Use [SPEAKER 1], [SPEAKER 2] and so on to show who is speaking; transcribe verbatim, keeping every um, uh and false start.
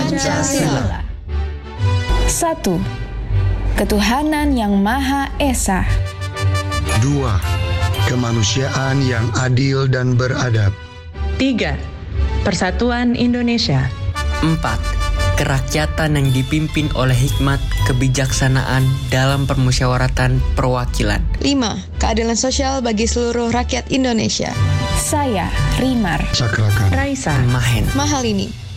[SPEAKER 1] Pancasila.
[SPEAKER 2] Satu, ketuhanan yang Maha Esa.
[SPEAKER 3] Dua, kemanusiaan yang adil dan beradab.
[SPEAKER 4] Tiga, Persatuan Indonesia.
[SPEAKER 1] Empat, kerakyatan yang dipimpin oleh hikmat kebijaksanaan dalam permusyawaratan perwakilan.
[SPEAKER 5] Lima, keadilan sosial bagi seluruh rakyat Indonesia.
[SPEAKER 2] Saya, Rimar
[SPEAKER 3] Cakrakan.
[SPEAKER 4] Raisa.
[SPEAKER 1] Mahen.
[SPEAKER 5] Mahal ini.